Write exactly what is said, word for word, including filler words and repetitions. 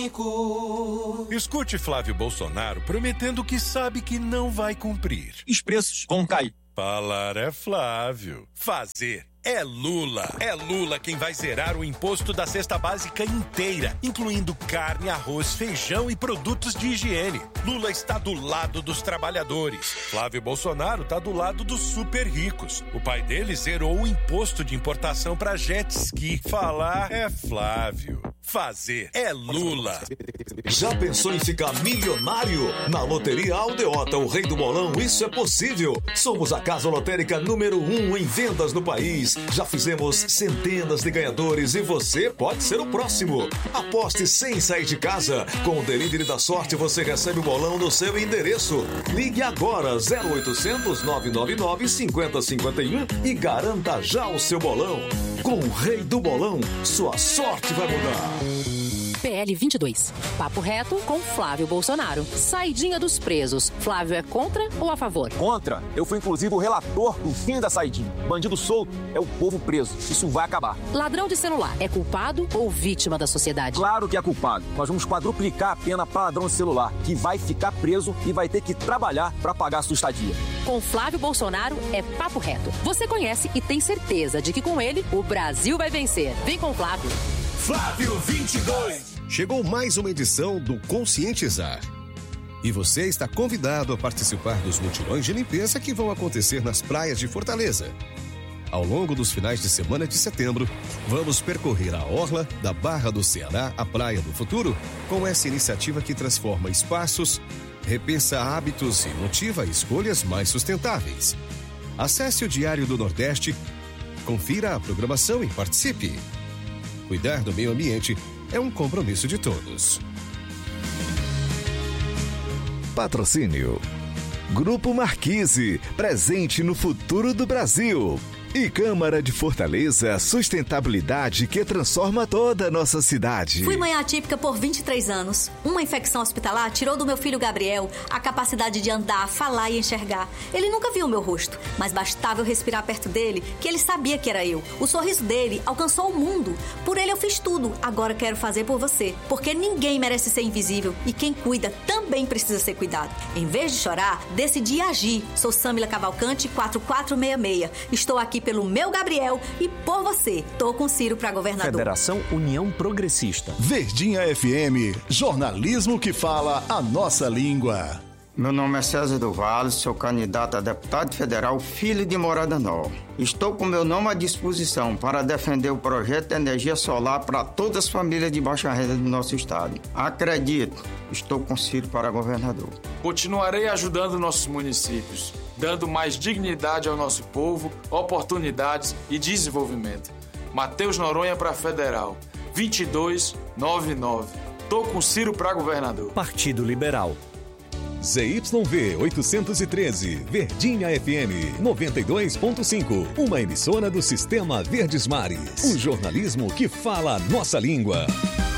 cinco. Escute Flávio Bolsonaro prometendo que sabe que não vai cumprir. Os preços vão cair. Falar é Flávio. Fazer é Lula. É Lula quem vai zerar o imposto da cesta básica inteira, incluindo carne, arroz, feijão e produtos de higiene. Lula está do lado dos trabalhadores. Flávio Bolsonaro está do lado dos super ricos. O pai dele zerou o imposto de importação para jet ski. Falar é Flávio. Fazer é Lula. Já pensou em ficar milionário? Na Loteria Aldeota, o rei do bolão, isso é possível. Somos a casa lotérica número um em vendas no país. Já fizemos centenas de ganhadores e você pode ser o próximo. Aposte sem sair de casa. Com o Delivery da Sorte você recebe o bolão no seu endereço. Ligue agora zero oitocentos, nove nove nove, cinco zero cinco um e garanta já o seu bolão. Com o rei do bolão, sua sorte vai mudar. P L vinte e dois. Papo reto com Flávio Bolsonaro. Saidinha dos presos. Flávio é contra ou a favor? Contra. Eu fui inclusive o relator do fim da saidinha. Bandido solto é o povo preso. Isso vai acabar. Ladrão de celular é culpado ou vítima da sociedade? Claro que é culpado. Nós vamos quadruplicar a pena para ladrão de celular, que vai ficar preso e vai ter que trabalhar para pagar a sua estadia. Com Flávio Bolsonaro é papo reto. Você conhece e tem certeza de que com ele o Brasil vai vencer. Vem com o Flávio. Flávio vinte e dois. Chegou mais uma edição do Conscientizar. E você está convidado a participar dos mutirões de limpeza que vão acontecer nas praias de Fortaleza. Ao longo dos finais de semana de setembro, vamos percorrer a orla da Barra do Ceará à Praia do Futuro com essa iniciativa que transforma espaços, repensa hábitos e motiva escolhas mais sustentáveis. Acesse o Diário do Nordeste, confira a programação e participe. Cuidar do meio ambiente é um compromisso de todos. Patrocínio Grupo Marquise, presente no futuro do Brasil. E Câmara de Fortaleza, sustentabilidade que transforma toda a nossa cidade. Fui mãe atípica por vinte e três anos. Uma infecção hospitalar tirou do meu filho Gabriel a capacidade de andar, falar e enxergar. Ele nunca viu o meu rosto, mas bastava eu respirar perto dele que ele sabia que era eu. O sorriso dele alcançou o mundo. Por ele eu fiz tudo. Agora quero fazer por você, porque ninguém merece ser invisível e quem cuida também precisa ser cuidado. Em vez de chorar, decidi agir. Sou Samila Cavalcante, quatro quatro seis seis. Estou aqui pelo meu Gabriel e por você. Tô com Ciro para governador. Federação União Progressista. Verdinha F M, jornalismo que fala a nossa língua. Meu nome é César do Vale, sou candidato a deputado federal, filho de Morada Nova. Estou com meu nome à disposição para defender o projeto de energia solar para todas as famílias de baixa renda do nosso estado. Acredito, estou com Ciro para governador. Continuarei ajudando nossos municípios, dando mais dignidade ao nosso povo, oportunidades e desenvolvimento. Matheus Noronha para federal, vinte e dois noventa e nove. Tô com Ciro para governador. Partido Liberal. Z Y V oitocentos e treze, Verdinha F M noventa e dois ponto cinco, uma emissora do Sistema Verdes Mares. Um jornalismo que fala a nossa língua.